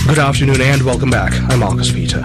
Good afternoon and welcome back. I'm Marcus Peter.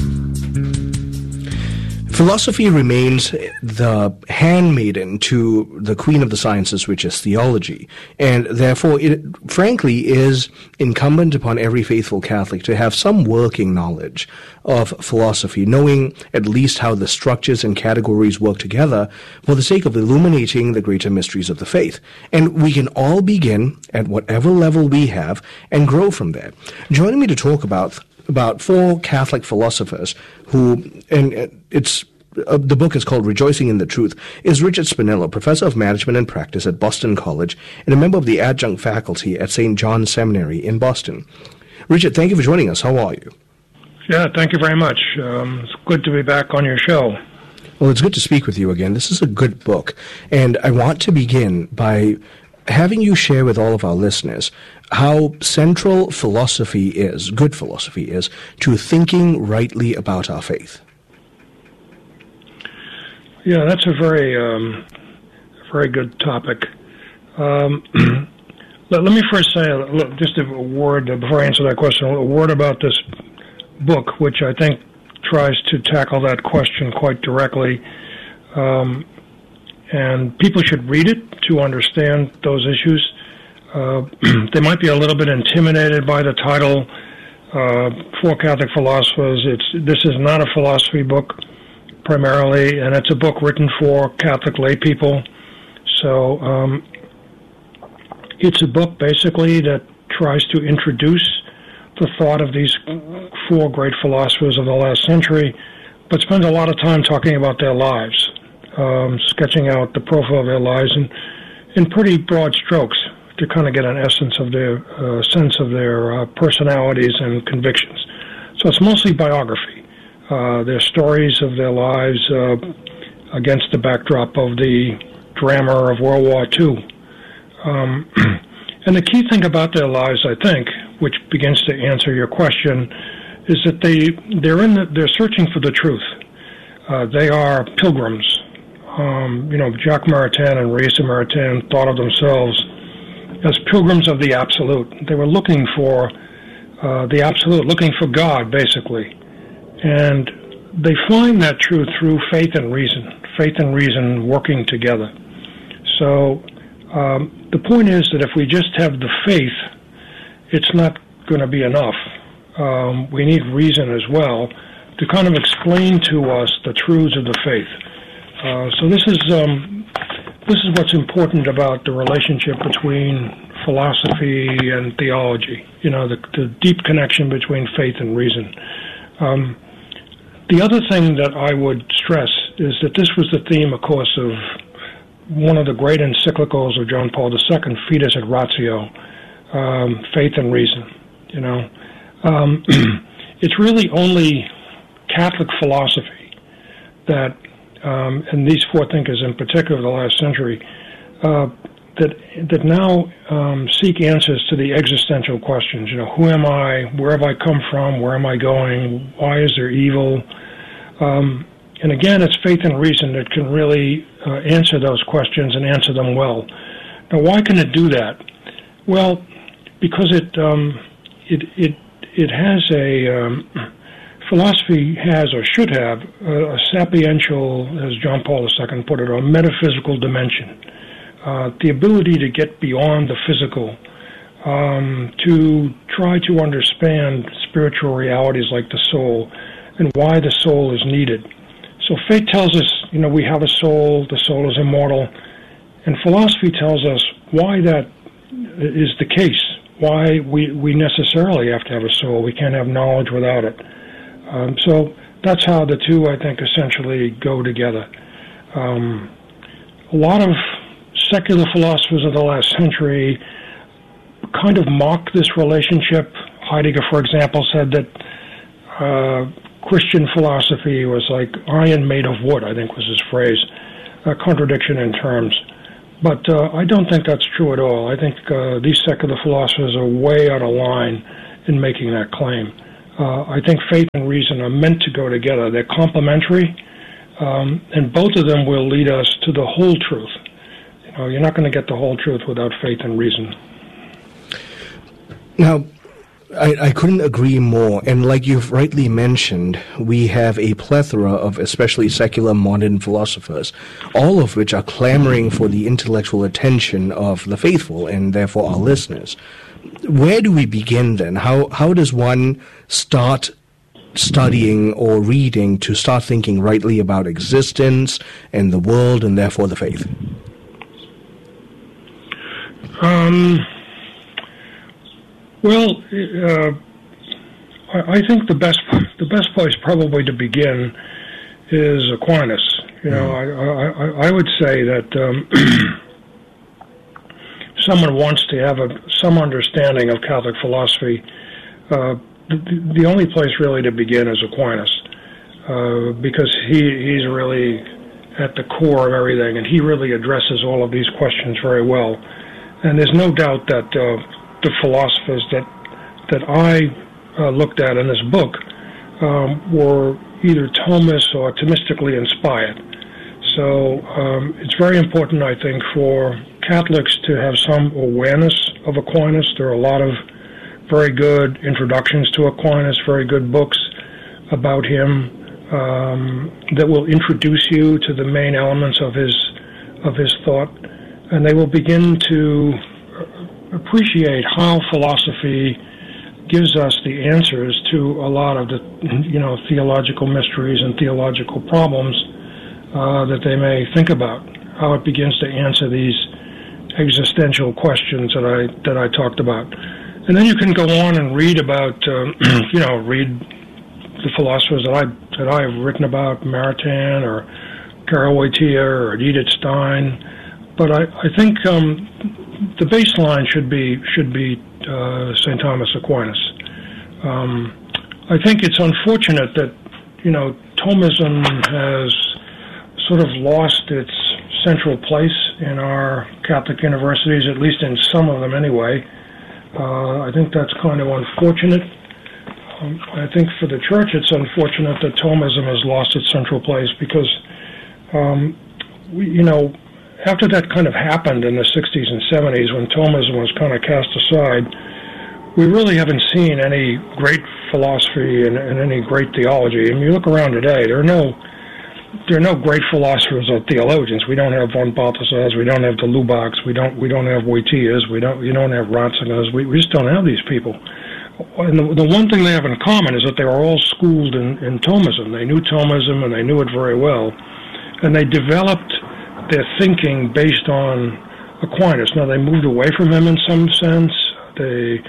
Philosophy remains the handmaiden to the queen of the sciences, which is theology, and therefore it frankly is incumbent upon every faithful Catholic to have some working knowledge of philosophy, knowing at least how the structures and categories work together for the sake of illuminating the greater mysteries of the faith. And we can all begin at whatever level we have and grow from there. Joining me to talk about four Catholic philosophers who, and it's the book is called Rejoicing in the Truth, is Richard Spinello, professor of management and practice at Boston College and a member of the adjunct faculty at St. John's Seminary in Boston. Richard, thank you for joining us. How are you? Yeah, thank you very much. It's good to be back on your show. Well, it's good to speak with you again. This is a good book, and I want to begin by having you share with all of our listeners how central philosophy is, good philosophy is, to thinking rightly about our faith. Yeah, that's a very good topic. Let me first say, just a word before I answer that question, a word about this book, which I think tries to tackle that question quite directly. And people should read it to understand those issues. They might be a little bit intimidated by the title, Four Catholic Philosophers. This is not a philosophy book, primarily, and it's a book written for Catholic lay people. So it's a book, basically, that tries to introduce the thought of these four great philosophers of the last century, but spends a lot of time talking about their lives, sketching out the profile of their lives in pretty broad strokes to kind of get an essence of their sense of their personalities and convictions. So it's mostly biography. Their stories of their lives against the backdrop of the drama of World War II. And the key thing about their lives, I think, which begins to answer your question, is that they're searching for the truth. They are pilgrims. Jacques Maritain and Raissa Maritain thought of themselves as pilgrims of the absolute. They were looking for the absolute, looking for God, basically. And they find that truth through faith and reason working together. So the point is that if we just have the faith, it's not going to be enough. We need reason as well to kind of explain to us the truths of the faith. So this is what's important about the relationship between philosophy and theology. The deep connection between faith and reason. The other thing that I would stress is that this was the theme, of course, of one of the great encyclicals of John Paul II, Fides et Ratio, faith and reason. It's really only Catholic philosophy that, and these four thinkers in particular of the last century, that now seek answers to the existential questions. Who am I? Where have I come from? Where am I going? Why is there evil? And again, it's faith and reason that can really answer those questions and answer them well. Now, why can it do that? Well, because it has philosophy has or should have a sapiential, as John Paul II put it, a metaphysical dimension. The ability to get beyond the physical, to try to understand spiritual realities like the soul and why the soul is needed. So faith tells us, we have a soul, the soul is immortal, and philosophy tells us why that is the case, why we necessarily have to have a soul. We can't have knowledge without it. So that's how the two, I think, essentially go together. A lot of secular philosophers of the last century kind of mock this relationship. Heidegger, for example, said that Christian philosophy was like iron made of wood, I think was his phrase, a contradiction in terms. But I don't think that's true at all. I think these secular philosophers are way out of line in making that claim. I think faith and reason are meant to go together. They're complementary, and both of them will lead us to the whole truth. You're not going to get the whole truth without faith and reason. Now, I couldn't agree more. And like you've rightly mentioned, we have a plethora of especially secular modern philosophers, all of which are clamoring for the intellectual attention of the faithful and therefore our listeners. Where do we begin then? How does one start studying or reading to start thinking rightly about existence and the world and therefore the faith? Well, I think the best place probably to begin is Aquinas. You know, I would say that someone wants to have some understanding of Catholic philosophy. The only place really to begin is Aquinas, because he's really at the core of everything, and he really addresses all of these questions very well. And there's no doubt that the philosophers that I looked at in this book were either Thomist or Thomistically inspired. So it's very important, I think, for Catholics to have some awareness of Aquinas. There are a lot of very good introductions to Aquinas, very good books about him that will introduce you to the main elements of his thought, and they will begin to appreciate how philosophy gives us the answers to a lot of the theological mysteries and theological problems that they may think about. How it begins to answer these existential questions that I talked about. And then you can go on and read about, read the philosophers that I've written about, Maritain or Karol Wojtyła or Edith Stein. But I think the baseline should be St. Thomas Aquinas. I think it's unfortunate that Thomism has sort of lost its central place in our Catholic universities, at least in some of them anyway. I think that's kind of unfortunate. I think for the Church it's unfortunate that Thomism has lost its central place because, after that kind of happened in the 60s and 70s when Thomism was kind of cast aside, we really haven't seen any great philosophy and any great theology. I mean, you look around today, there are no great philosophers or theologians. We don't have von Balthasars, we don't have the Lubachs, we don't have Wojtyłas, you don't have Ratzingers. We just don't have these people. And the one thing they have in common is that they were all schooled in Thomism. They knew Thomism and they knew it very well, and they developed their thinking based on Aquinas. Now, they moved away from him in some sense. They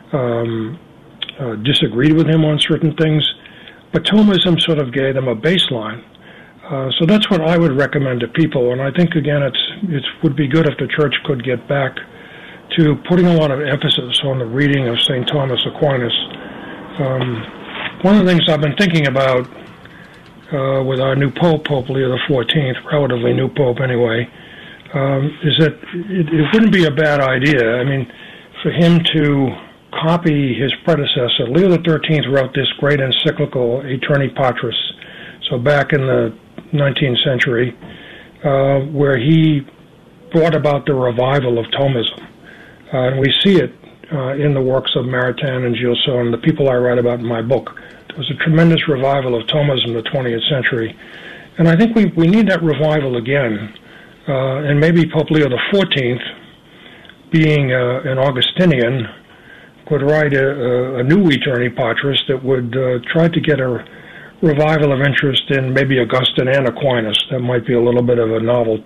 disagreed with him on certain things, but Thomism sort of gave them a baseline. So that's what I would recommend to people, and I think, again, it would be good if the Church could get back to putting a lot of emphasis on the reading of St. Thomas Aquinas. One of the things I've been thinking about with our new Pope, Pope Leo XIV, relatively new Pope anyway, is that it wouldn't be a bad idea, I mean, for him to copy his predecessor. Leo XIII wrote this great encyclical, Aeterni Patris, so back in the 19th century, where he brought about the revival of Thomism. And we see it in the works of Maritain and Gilson and the people I write about in my book. There was a tremendous revival of Thomism in the 20th century. And I think we need that revival again. And maybe Pope Leo XIV, being an Augustinian, could write a new Aeterni Patris that would try to get a revival of interest in maybe Augustine and Aquinas. That might be a little bit of a novel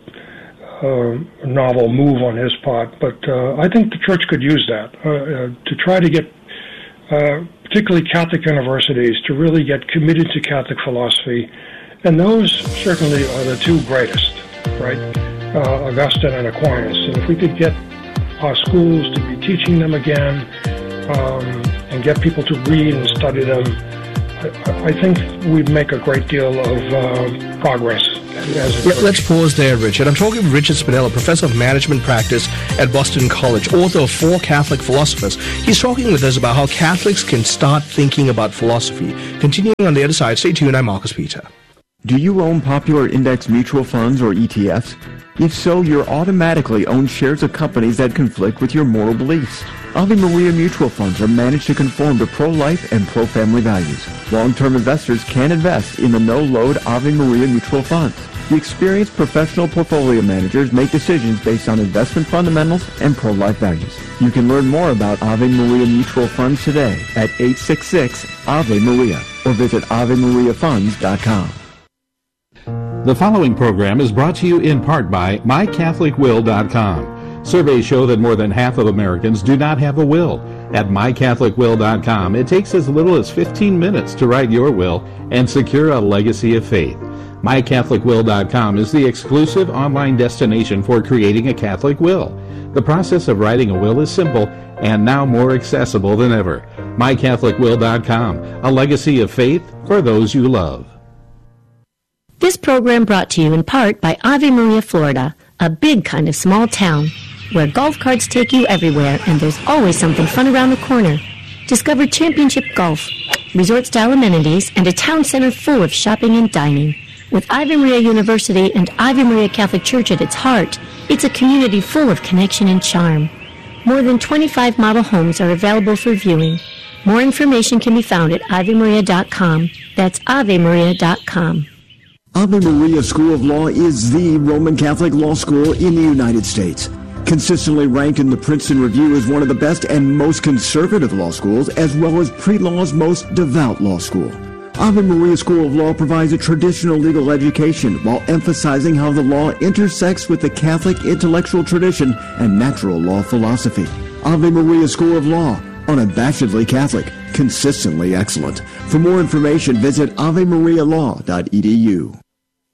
move on his part, but I think the Church could use that to try to get particularly Catholic universities to really get committed to Catholic philosophy, and those certainly are the two greatest, right? Augustine and Aquinas. And if we could get our schools to be teaching them again and get people to read and study them, I think we'd make a great deal of progress. Let's pause there, Richard. I'm talking with Richard Spinella, Professor of Management Practice at Boston College, author of 4 Catholic Philosophers. He's talking with us about how Catholics can start thinking about philosophy. Continuing on the other side, stay tuned. I'm Marcus Peter. Do you own popular index mutual funds or ETFs? If so, you're automatically own shares of companies that conflict with your moral beliefs. Ave Maria mutual funds are managed to conform to pro-life and pro-family values. Long-term investors can invest in the no-load Ave Maria mutual funds. The experienced professional portfolio managers make decisions based on investment fundamentals and pro-life values. You can learn more about Ave Maria mutual funds today at 866-AVE-MARIA or visit AveMariaFunds.com. The following program is brought to you in part by MyCatholicWill.com. Surveys show that more than half of Americans do not have a will. At MyCatholicWill.com, it takes as little as 15 minutes to write your will and secure a legacy of faith. MyCatholicWill.com is the exclusive online destination for creating a Catholic will. The process of writing a will is simple and now more accessible than ever. MyCatholicWill.com, a legacy of faith for those you love. This program brought to you in part by Ave Maria, Florida, a big kind of small town where golf carts take you everywhere and there's always something fun around the corner. Discover championship golf, resort-style amenities, and a town center full of shopping and dining. With Ave Maria University and Ave Maria Catholic Church at its heart, it's a community full of connection and charm. More than 25 model homes are available for viewing. More information can be found at AveMaria.com. That's AveMaria.com. Ave Maria School of Law is the Roman Catholic law school in the United States. Consistently ranked in the Princeton Review as one of the best and most conservative law schools, as well as pre-law's most devout law school. Ave Maria School of Law provides a traditional legal education while emphasizing how the law intersects with the Catholic intellectual tradition and natural law philosophy. Ave Maria School of Law, unabashedly Catholic, consistently excellent. For more information, visit avemarialaw.edu.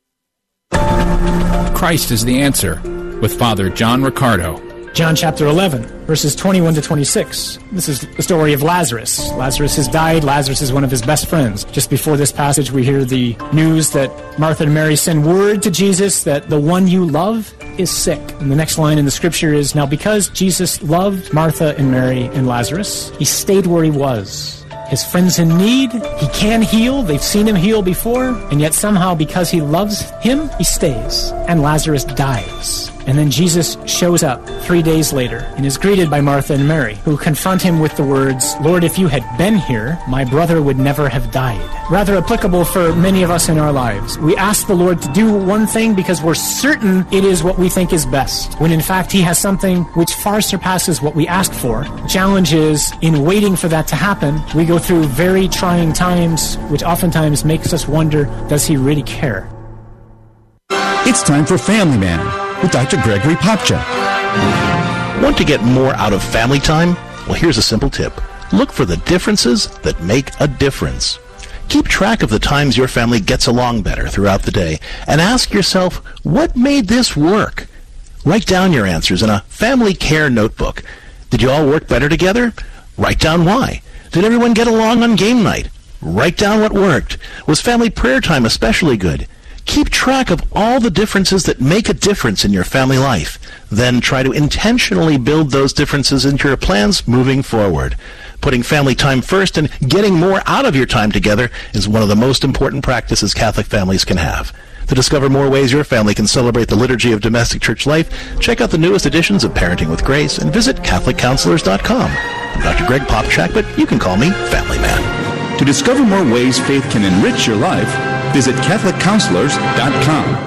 Christ is the answer, with Father John Riccardo. John chapter 11, verses 21 to 26. This is the story of Lazarus. Lazarus has died. Lazarus is one of his best friends. Just before this passage, we hear the news that Martha and Mary send word to Jesus that the one you love is sick. And the next line in the scripture is, now because Jesus loved Martha and Mary and Lazarus, he stayed where he was. His friend's in need. He can heal. They've seen him heal before. And yet somehow, because he loves him, he stays. And Lazarus dies. And then Jesus shows up 3 days later and is greeted by Martha and Mary, who confront him with the words, Lord, if you had been here, my brother would never have died. Rather applicable for many of us in our lives. We ask the Lord to do one thing because we're certain it is what we think is best, when in fact he has something which far surpasses what we ask for. The challenge is, in waiting for that to happen, we go through very trying times, which oftentimes makes us wonder, does he really care? It's time for Family Man with Dr. Gregory Popcak. Want to get more out of family time? Well, here's a simple tip. Look for the differences that make a difference. Keep track of the times your family gets along better throughout the day and ask yourself, what made this work? Write down your answers in a family care notebook. Did you all work better together? Write down why. Did everyone get along on game night? Write down what worked. Was family prayer time especially good? Keep track of all the differences that make a difference in your family life. Then try to intentionally build those differences into your plans moving forward. Putting family time first and getting more out of your time together is one of the most important practices Catholic families can have. To discover more ways your family can celebrate the liturgy of domestic church life, check out the newest editions of Parenting with Grace and visit CatholicCounselors.com. I'm Dr. Greg Popcak, but you can call me Family Man. To discover more ways faith can enrich your life, visit CatholicCounselors.com.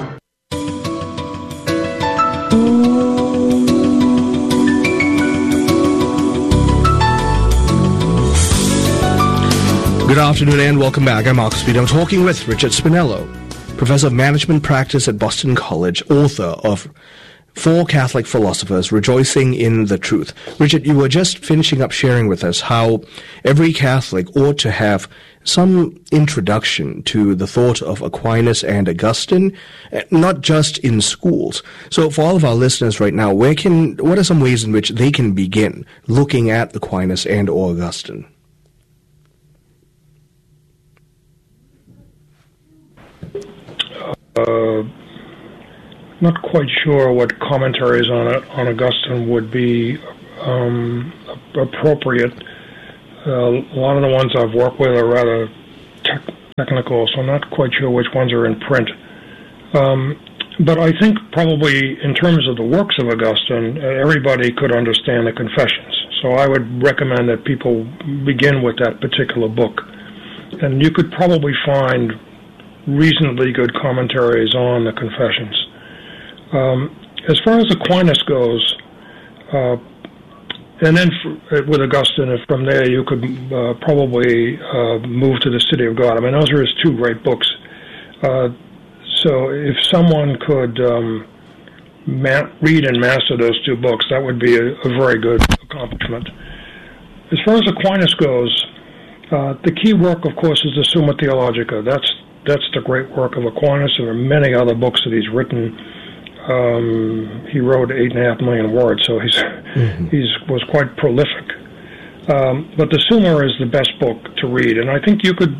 Good afternoon and welcome back. I'm Marcus Speed. I'm talking with Richard Spinello, Professor of Management Practice at Boston College, author of 4 Catholic Philosophers Rejoicing in the Truth. Richard, you were just finishing up sharing with us how every Catholic ought to have some introduction to the thought of Aquinas and Augustine, not just in schools. So for all of our listeners right now, what are some ways in which they can begin looking at Aquinas and or Augustine? Not quite sure what commentaries on Augustine would be appropriate. A lot of the ones I've worked with are rather technical, so I'm not quite sure which ones are in print. But I think probably in terms of the works of Augustine, everybody could understand the Confessions. So I would recommend that people begin with that particular book. And you could probably find reasonably good commentaries on the Confessions. As far as Aquinas goes, and then with Augustine, from there you could probably move to the City of God. I mean, those are his two great books. So if someone could read and master those two books, that would be a very good accomplishment. As far as Aquinas goes, the key work, of course, is the Summa Theologica. That's the great work of Aquinas. There are many other books that he's written. He wrote 8.5 million words, so he was quite prolific. But the Summa is the best book to read, and I think you could.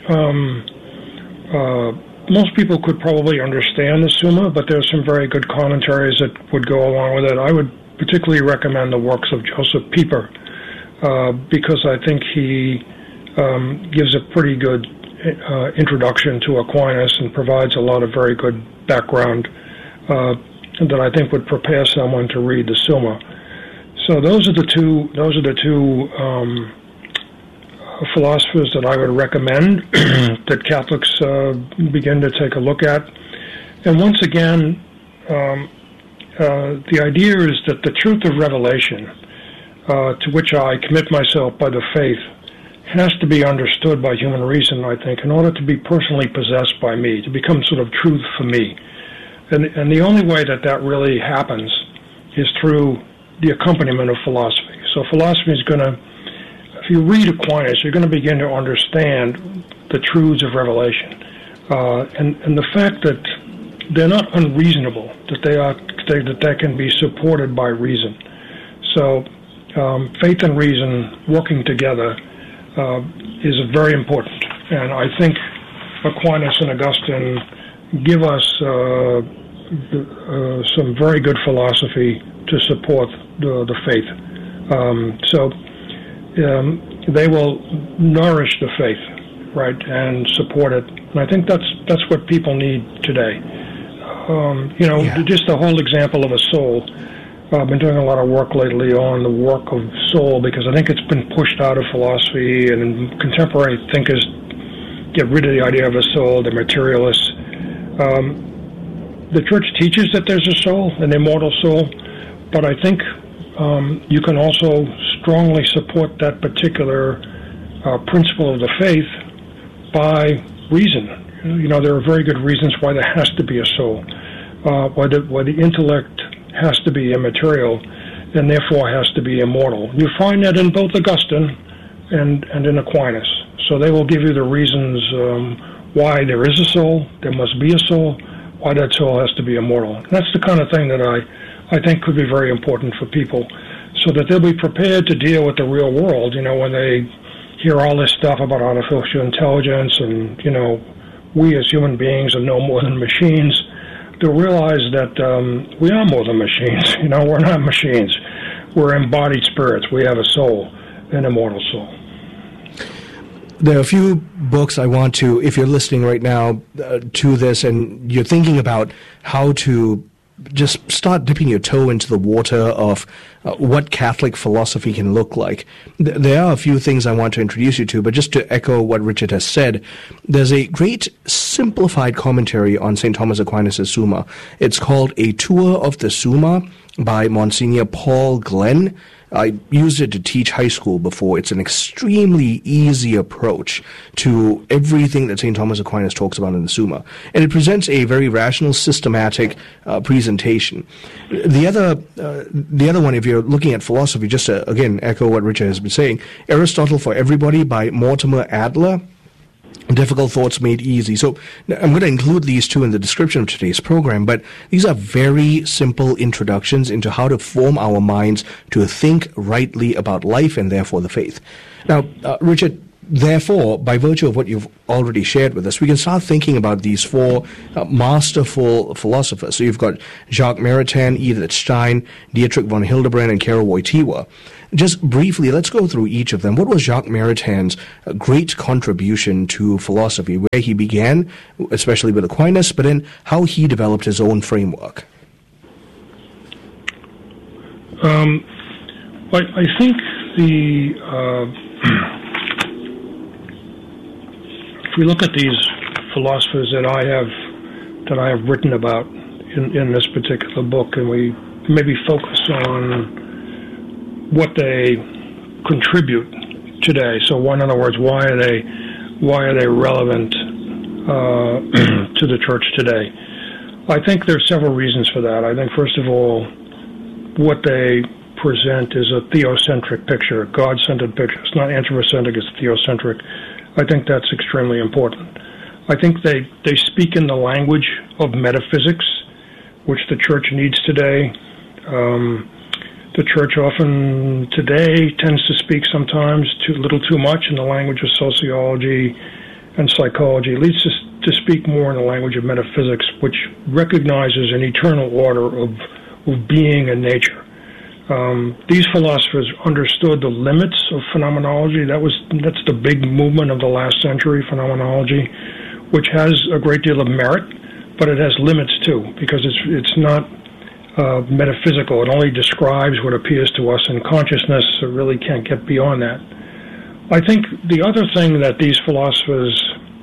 Most people could probably understand the Summa, but there's some very good commentaries that would go along with it. I would particularly recommend the works of Joseph Pieper, because I think he gives a pretty good introduction to Aquinas and provides a lot of very good background that I think would prepare someone to read the Summa. So those are the two philosophers that I would recommend that Catholics begin to take a look at. And once again, the idea is that the truth of revelation, to which I commit myself by the faith, has to be understood by human reason, I think, in order to be personally possessed by me, to become sort of truth for me. And the only way that really happens is through the accompaniment of philosophy. So philosophy is going to, if you read Aquinas, you're going to begin to understand the truths of revelation, and the fact that they're not unreasonable, that they can be supported by reason. So faith and reason working together is very important, and I think Aquinas and Augustine give us some very good philosophy to support the faith. They will nourish the faith, right, and support it. And I think that's what people need today. Just the whole example of a soul. I've been doing a lot of work lately on the work of soul because I think it's been pushed out of philosophy, and contemporary thinkers get rid of the idea of a soul. They're materialists. The Church teaches that there's a soul, an immortal soul, but I think you can also strongly support that particular principle of the faith by reason. There are very good reasons why there has to be a soul, why the intellect has to be immaterial and therefore has to be immortal. You find that in both Augustine and in Aquinas. So they will give you the reasons why there is a soul, there must be a soul, why that soul has to be immortal. And that's the kind of thing that I think could be very important for people, so that they'll be prepared to deal with the real world, when they hear all this stuff about artificial intelligence and, we as human beings are no more than machines. They'll realize that we are more than machines. We're not machines. We're embodied spirits. We have a soul, an immortal soul. There are a few books I want to, if you're listening right now to this and you're thinking about how to just start dipping your toe into the water of what Catholic philosophy can look like. There are a few things I want to introduce you to, but just to echo what Richard has said, there's a great simplified commentary on St. Thomas Aquinas' Summa. It's called A Tour of the Summa by Monsignor Paul Glenn. I used it to teach high school before. It's an extremely easy approach to everything that St. Thomas Aquinas talks about in the Summa. And it presents a very rational, systematic presentation. The other one, if you're looking at philosophy, just to, again, echo what Richard has been saying, Aristotle for Everybody by Mortimer Adler. Difficult Thoughts Made Easy. So I'm going to include these two in the description of today's program, but these are very simple introductions into how to form our minds to think rightly about life and therefore the faith. Now, Richard, therefore, by virtue of what you've already shared with us, we can start thinking about these four masterful philosophers. So you've got Jacques Maritain, Edith Stein, Dietrich von Hildebrand, and Karol Wojtyła. Just briefly, let's go through each of them. What was Jacques Maritain's great contribution to philosophy, where he began, especially with Aquinas, but then how he developed his own framework? I think if we look at these philosophers that I have written about in this particular book, and we maybe focus on what they contribute today. So, in other words, why are they relevant to the church today? I think there's several reasons for that. I think, first of all, what they present is a theocentric picture, a God-centered picture. It's not anthropocentric, it's theocentric. I think that's extremely important. I think they speak in the language of metaphysics, which the church needs today. The church often today tends to speak sometimes a little too much in the language of sociology and psychology. It leads us to speak more in the language of metaphysics, which recognizes an eternal order of being and nature. These philosophers understood the limits of phenomenology. That's the big movement of the last century, phenomenology, which has a great deal of merit, but it has limits too, because it's not metaphysical. It only describes what appears to us in consciousness. It really can't get beyond that. I think the other thing that these philosophers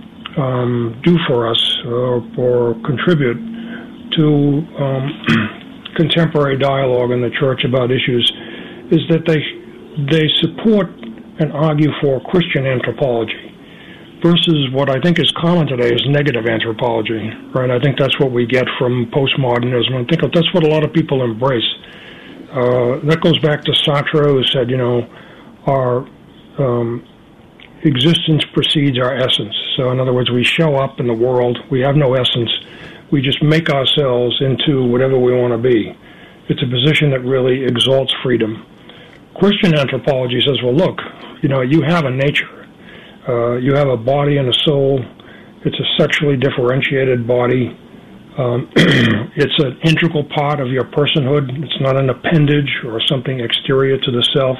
do for us or contribute to contemporary dialogue in the church about issues is that they support and argue for Christian anthropology versus what I think is common today is negative anthropology, right? I think that's what we get from postmodernism. I think that's what a lot of people embrace. That goes back to Sartre, who said, our existence precedes our essence. So in other words, we show up in the world, we have no essence, we just make ourselves into whatever we want to be. It's a position that really exalts freedom. Christian anthropology says, well, look, you have a nature. You have a body and a soul. It's a sexually differentiated body. It's an integral part of your personhood. It's not an appendage or something exterior to the self.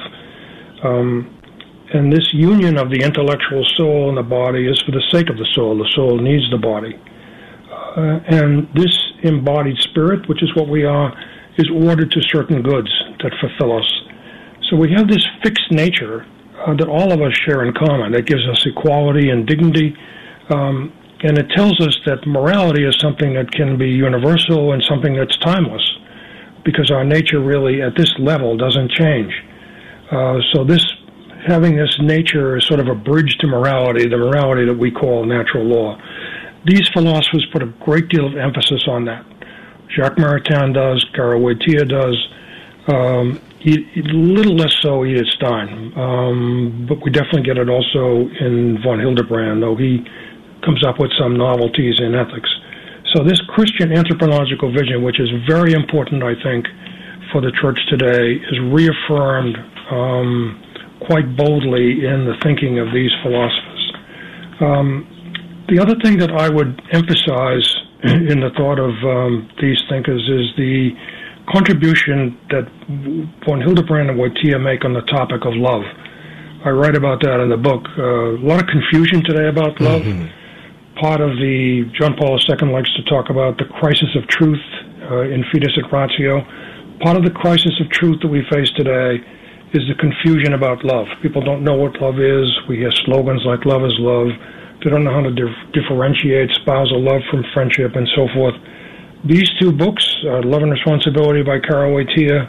And this union of the intellectual soul and the body is for the sake of the soul. The soul needs the body. And this embodied spirit, which is what we are, is ordered to certain goods that fulfill us. So we have this fixed nature that all of us share in common. That gives us equality and dignity. And it tells us that morality is something that can be universal and something that's timeless, because our nature really, at this level, doesn't change. So having this nature is sort of a bridge to morality, the morality that we call natural law. These philosophers put a great deal of emphasis on that. Jacques Maritain does, Karol Wojtyła does, a little less so Edith Stein, but we definitely get it also in von Hildebrand, though he comes up with some novelties in ethics. So this Christian anthropological vision, which is very important, I think, for the church today, is reaffirmed quite boldly in the thinking of these philosophers. The other thing that I would emphasize in the thought of these thinkers is the contribution that von Hildebrand and Wojtyła make on the topic of love. I write about that in the book. A lot of confusion today about love. Part of John Paul II likes to talk about the crisis of truth in Fides et Ratio. Part of the crisis of truth that we face today is the confusion about love. People don't know what love is. We hear slogans like love is love. They don't know how to differentiate spousal love from friendship and so forth. These two books, Love and Responsibility by Karol Wojtyła,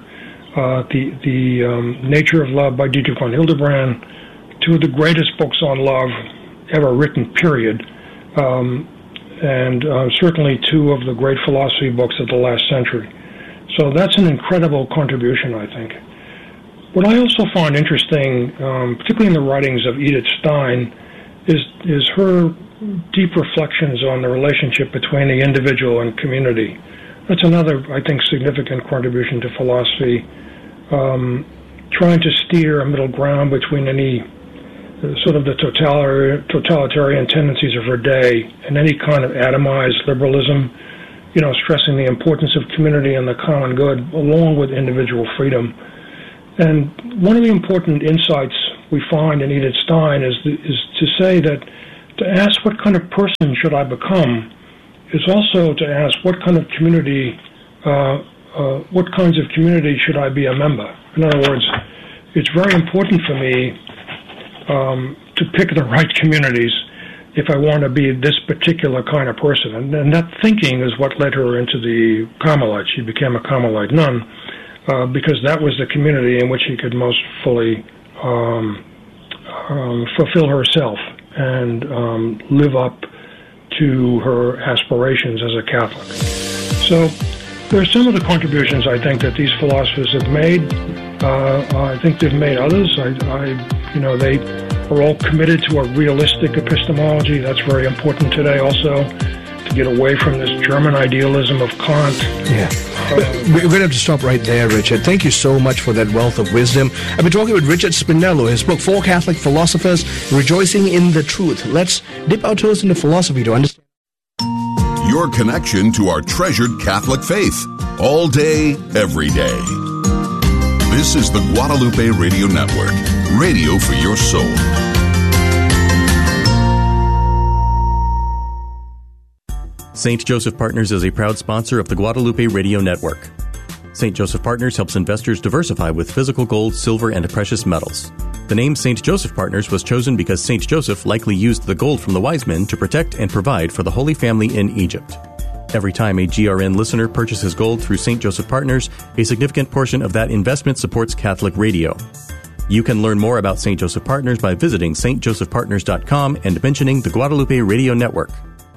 the Nature of Love by Dietrich von Hildebrand, two of the greatest books on love ever written, period. And certainly two of the great philosophy books of the last century. So that's an incredible contribution, I think. What I also find interesting, particularly in the writings of Edith Stein, is her deep reflections on the relationship between the individual and community. That's another, I think, significant contribution to philosophy, trying to steer a middle ground between any sort of the totalitarian tendencies of her day and any kind of atomized liberalism, stressing the importance of community and the common good along with individual freedom. And one of the important insights we find in Edith Stein is to say that to ask what kind of person should I become is also to ask what kind of community, what kinds of community should I be a member? In other words, it's very important for me to pick the right communities if I want to be this particular kind of person. And that thinking is what led her into the Carmelite. She became a Carmelite nun because that was the community in which she could most fully fulfill herself and live up to her aspirations as a Catholic. So there are some of the contributions I think that these philosophers have made. I think they've made others. They are all committed to a realistic epistemology. That's very important today also, to get away from this German idealism of Kant. Yeah. We're going to have to stop right there, Richard. Thank you so much for that wealth of wisdom. I've been talking with Richard Spinello, his book, Four Catholic Philosophers, Rejoicing in the Truth. Let's dip our toes into philosophy to understand your connection to our treasured Catholic faith, all day, every day. This is the Guadalupe Radio Network, radio for your soul. St. Joseph Partners is a proud sponsor of the Guadalupe Radio Network. St. Joseph Partners helps investors diversify with physical gold, silver, and precious metals. The name St. Joseph Partners was chosen because St. Joseph likely used the gold from the wise men to protect and provide for the Holy Family in Egypt. Every time a GRN listener purchases gold through St. Joseph Partners, a significant portion of that investment supports Catholic radio. You can learn more about St. Joseph Partners by visiting stjosephpartners.com and mentioning the Guadalupe Radio Network.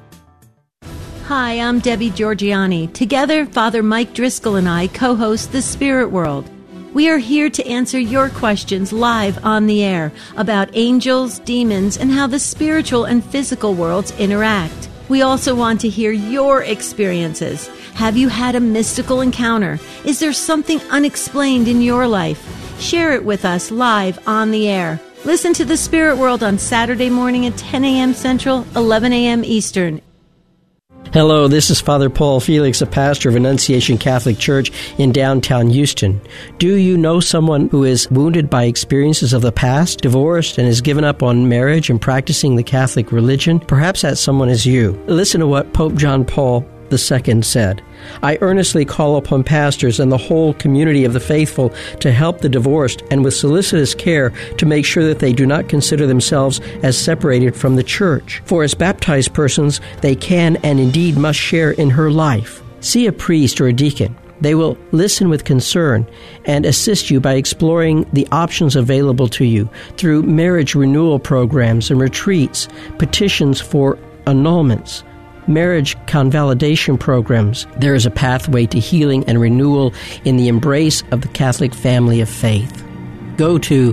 Hi, I'm Debbie Georgiani. Together, Father Mike Driscoll and I co-host The Spirit World. We are here to answer your questions live on the air about angels, demons, and how the spiritual and physical worlds interact. We also want to hear your experiences. Have you had a mystical encounter? Is there something unexplained in your life? Share it with us live on the air. Listen to The Spirit World on Saturday morning at 10 a.m. Central, 11 a.m. Eastern. Hello, this is Father Paul Felix, a pastor of Annunciation Catholic Church in downtown Houston. Do you know someone who is wounded by experiences of the past, divorced, and has given up on marriage and practicing the Catholic religion? Perhaps that someone is you. Listen to what Pope John Paul II said. I earnestly call upon pastors and the whole community of the faithful to help the divorced and with solicitous care to make sure that they do not consider themselves as separated from the Church. For as baptized persons, they can and indeed must share in her life. See a priest or a deacon. They will listen with concern and assist you by exploring the options available to you through marriage renewal programs and retreats, petitions for annulments, marriage convalidation programs. There is a pathway to healing and renewal in the embrace of the Catholic family of faith. Go to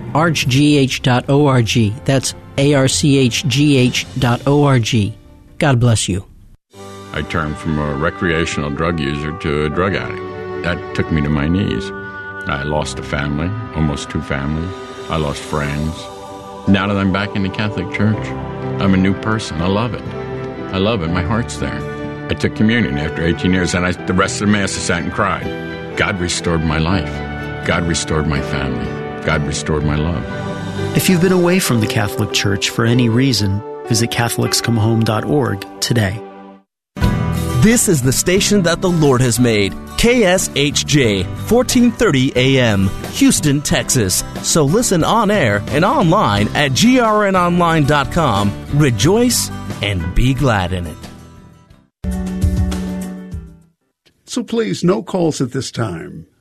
archgh.org. That's archgh.org. God bless you. I turned from a recreational drug user to a drug addict. That took me to my knees. I lost a family, almost two families. I lost friends. Now that I'm back in the Catholic Church, I'm a new person. I love it. I love it. My heart's there. I took communion after 18 years, and the rest of the Mass I sat and cried. God restored my life. God restored my family. God restored my love. If you've been away from the Catholic Church for any reason, visit CatholicsComeHome.org today. This is the station that the Lord has made. KSHJ, 1430 AM, Houston, Texas. So listen on air and online at grnonline.com. Rejoice and be glad in it. So please, no calls at this time.